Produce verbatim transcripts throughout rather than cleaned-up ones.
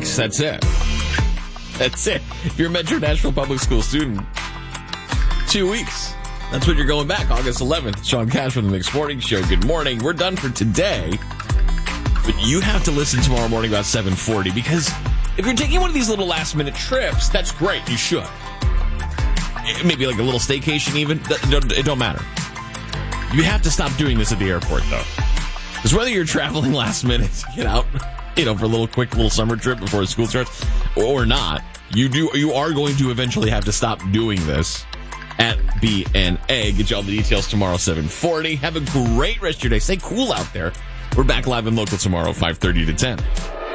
weeks. That's it. That's it. If you're a Metro Nashville Public School student, two weeks. That's when you're going back, August eleventh. Sean Cash from the Mixed Morning Show. Good morning. We're done for today. But you have to listen tomorrow morning about seven forty, because if you're taking one of these little last-minute trips, that's great. You should. Maybe like a little staycation even. It don't matter. You have to stop doing this at the airport, though. Because whether you're traveling last minute to get out, you know, for a little quick little summer trip before school starts, or not, you do you are going to eventually have to stop doing this at B N A. Get you all the details tomorrow, seven forty. Have a great rest of your day. Stay cool out there. We're back live and local tomorrow, five thirty to ten.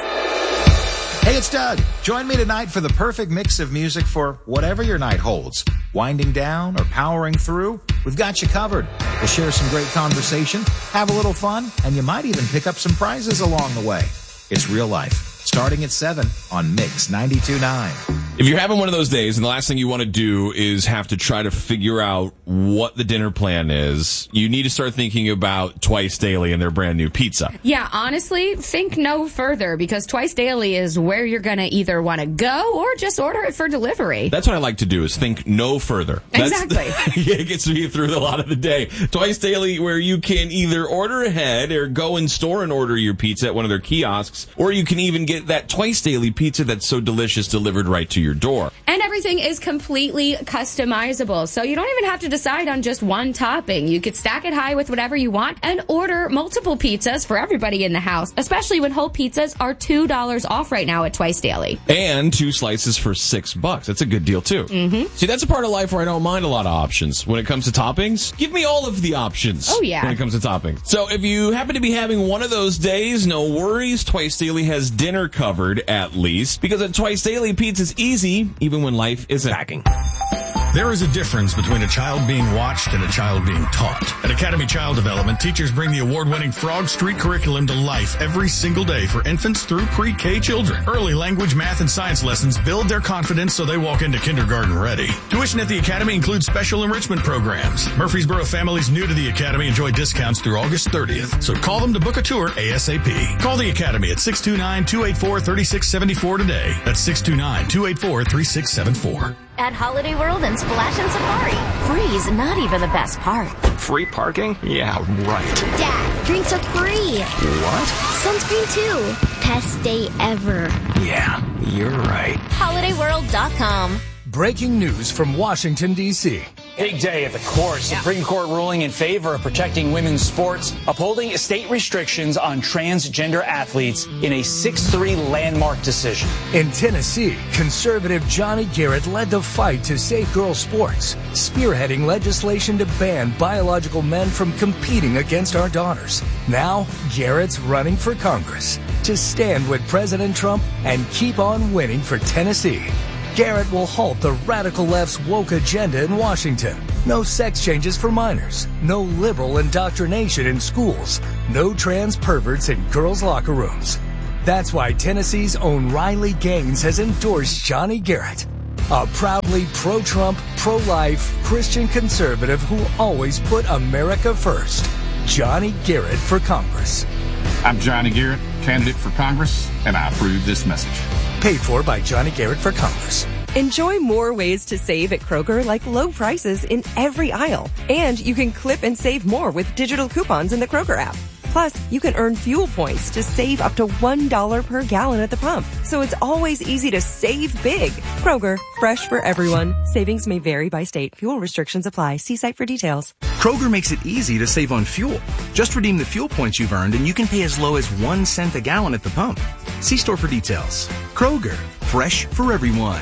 Hey, it's Doug. Join me tonight for the perfect mix of music for whatever your night holds. Winding down or powering through, we've got you covered. We'll share some great conversation, have a little fun, and you might even pick up some prizes along the way. It's real life, starting at seven on Mix ninety-two point nine. If you're having one of those days and the last thing you want to do is have to try to figure out what the dinner plan is, you need to start thinking about Twice Daily and their brand new pizza. Yeah, honestly, think no further, because Twice Daily is where you're going to either want to go or just order it for delivery. That's what I like to do, is think no further. Exactly. That's, yeah, it gets me through a lot of the day. Twice Daily, where you can either order ahead or go in store and order your pizza at one of their kiosks, or you can even get that Twice Daily pizza that's so delicious delivered right to your door. And everything is completely customizable, so you don't even have to decide on just one topping. You could stack it high with whatever you want and order multiple pizzas for everybody in the house, especially when whole pizzas are two dollars off right now at Twice Daily. And two slices for six bucks. That's a good deal, too. Mm-hmm. See, that's a part of life where I don't mind a lot of options. When it comes to toppings, give me all of the options. Oh, yeah. When it comes to toppings. So if you happen to be having one of those days, no worries. Twice Daily has dinner covered, at least. Because at Twice Daily, pizza's easy, even when life isn't packing. There is a difference between a child being watched and a child being taught. At Academy Child Development, teachers bring the award-winning Frog Street curriculum to life every single day for infants through pre-K children. Early language, math, and science lessons build their confidence so they walk into kindergarten ready. Tuition at the Academy includes special enrichment programs. Murfreesboro families new to the Academy enjoy discounts through August thirtieth, so call them to book a tour ASAP. Call the Academy at six two nine, two eight four, three six seven four today. That's six two nine, two eight four, three six seven four. At Holiday World and Splash and Safari, free is not even the best part. Free parking? Yeah, right. Dad, drinks are free. What? Sunscreen too. Best day ever. Yeah, you're right. holiday world dot com. Breaking news from Washington, D C Big day at the court. Supreme Court ruling in favor of protecting women's sports, upholding state restrictions on transgender athletes in a six three landmark decision. In Tennessee, conservative Johnny Garrett led the fight to save girls' sports, spearheading legislation to ban biological men from competing against our daughters. Now, Garrett's running for Congress to stand with President Trump and keep on winning for Tennessee. Garrett will halt the radical left's woke agenda in Washington. No sex changes for minors. No liberal indoctrination in schools. No trans perverts in girls' locker rooms. That's why Tennessee's own Riley Gaines has endorsed Johnny Garrett, a proudly pro-Trump, pro-life Christian conservative who always put America first. Johnny Garrett for Congress. I'm Johnny Garrett, candidate for Congress, and I approve this message. Paid for by Johnny Garrett for Congress. Enjoy more ways to save at Kroger, like low prices in every aisle. And you can clip and save more with digital coupons in the Kroger app. Plus, you can earn fuel points to save up to one dollar per gallon at the pump. So it's always easy to save big. Kroger, fresh for everyone. Savings may vary by state. Fuel restrictions apply. See site for details. Kroger makes it easy to save on fuel. Just redeem the fuel points you've earned and you can pay as low as one cent a gallon at the pump. See store for details. Kroger, fresh for everyone.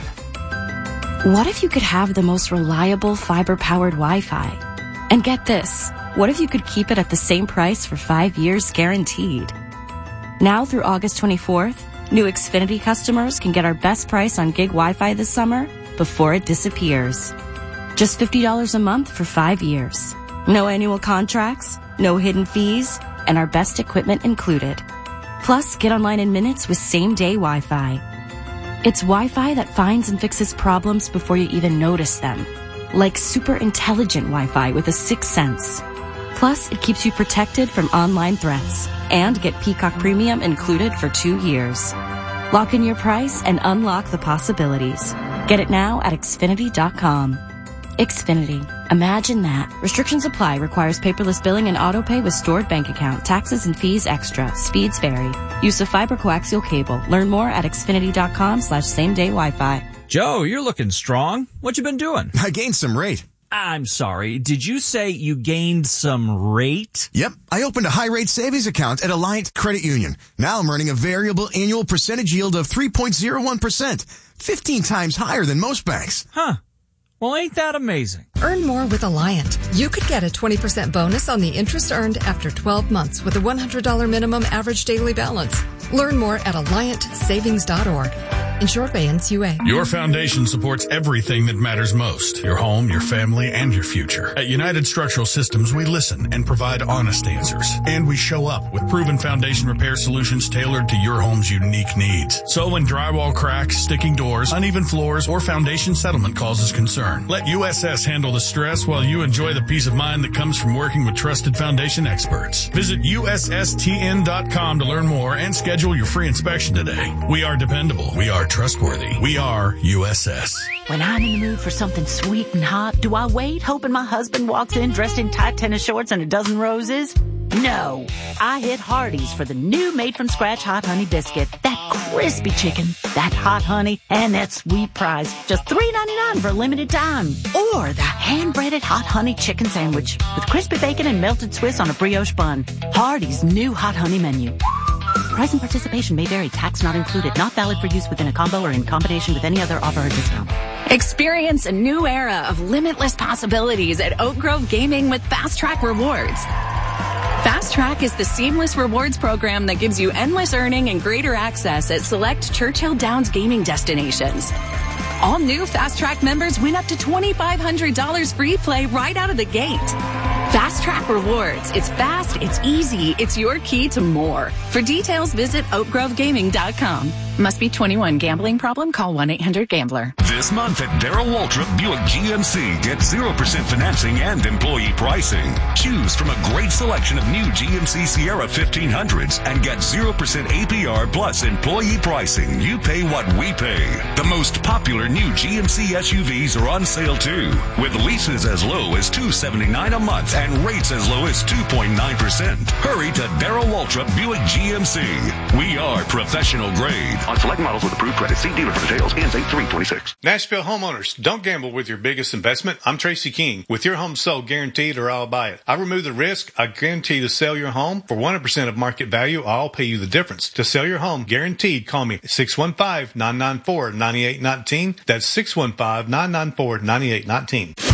What if you could have the most reliable fiber-powered Wi-Fi? And get this, what if you could keep it at the same price for five years guaranteed? Now through August twenty-fourth, new Xfinity customers can get our best price on gig Wi-Fi this summer before it disappears. Just fifty dollars a month for five years. No annual contracts, no hidden fees, and our best equipment included. Plus, get online in minutes with same-day Wi-Fi. It's Wi-Fi that finds and fixes problems before you even notice them. Like super intelligent Wi-Fi with a sixth sense. Plus, it keeps you protected from online threats. And get Peacock Premium included for two years. Lock in your price and unlock the possibilities. Get it now at Xfinity dot com. Xfinity. Imagine that. Restrictions apply. Requires paperless billing and auto pay with stored bank account. Taxes and fees extra. Speeds vary. Use of fiber coaxial cable. Learn more at Xfinity dot com slash same day Wi-Fi. Joe, you're looking strong. What you been doing? I gained some rate. I'm sorry. Did you say you gained some rate? Yep. I opened a high-rate savings account at Alliant Credit Union. Now I'm earning a variable annual percentage yield of three point zero one percent, fifteen times higher than most banks. Huh. Well, ain't that amazing? Earn more with Alliant. You could get a twenty percent bonus on the interest earned after twelve months with a one hundred dollars minimum average daily balance. Learn more at alliant savings dot org. Insured by N C U A. Your foundation supports everything that matters most. Your home, your family, and your future. At United Structural Systems, we listen and provide honest answers. And we show up with proven foundation repair solutions tailored to your home's unique needs. So when drywall cracks, sticking doors, uneven floors, or foundation settlement causes concern, let U S S handle the stress while you enjoy the peace of mind that comes from working with trusted foundation experts. Visit U S S T N dot com to learn more and schedule your free inspection today. We are dependable. We are trustworthy. We are U S S. When I'm in the mood for something sweet and hot, do I wait hoping my husband walks in dressed in tight tennis shorts and a dozen roses? No. I hit Hardee's for the new made-from-scratch Hot Honey Biscuit. That crispy chicken, that hot honey, and that sweet price. Just three ninety-nine for a limited time. Or the hand-breaded Hot Honey Chicken Sandwich with crispy bacon and melted Swiss on a brioche bun. Hardee's new Hot Honey menu. Price and participation may vary. Tax not included. Not valid for use within a combo or in combination with any other offer or discount. Experience a new era of limitless possibilities at Oak Grove Gaming with Fast Track Rewards. Fast Track is the seamless rewards program that gives you endless earning and greater access at select Churchill Downs gaming destinations. All new Fast Track members win up to twenty-five hundred dollars free play right out of the gate. Fast Track Rewards. It's fast, it's easy, it's your key to more. For details, visit oak grove gaming dot com. Must be twenty-one. Gambling problem? Call one eight hundred gambler. This month at Darrell Waltrip Buick G M C, get zero percent financing and employee pricing. Choose from a great selection of new G M C Sierra fifteen hundreds and get zero percent A P R plus employee pricing. You pay what we pay. The most popular new G M C S U Vs are on sale too, with leases as low as two hundred seventy-nine dollars a month and rates as low as two point nine percent. Hurry to Darrell Waltrip Buick G M C. We are professional grade. On select models with approved credit. See dealer for details. Ends eight three twenty-six. Nashville homeowners, don't gamble with your biggest investment. I'm Tracy King. With your home sold guaranteed or I'll buy it. I remove the risk. I guarantee to sell your home for one hundred percent of market value. I'll pay you the difference. To sell your home guaranteed, call me six one five, nine nine four, nine eight one nine. That's six one five, nine nine four, nine eight one nine.